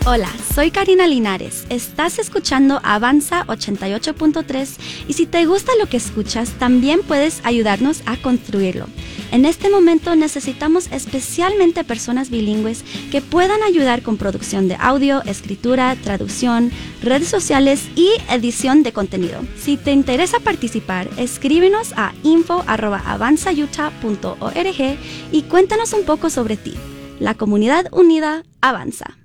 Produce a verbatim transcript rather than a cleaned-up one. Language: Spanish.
Hola, soy Karina Linares. Estás escuchando Avanza ochenta y ocho punto tres y si te gusta lo que escuchas, también puedes ayudarnos a construirlo. En este momento necesitamos especialmente personas bilingües que puedan ayudar con producción de audio, escritura, traducción, redes sociales y edición de contenido. Si te interesa participar, escríbenos a info arroba avanza utah punto org y cuéntanos un poco sobre ti. La comunidad unida avanza.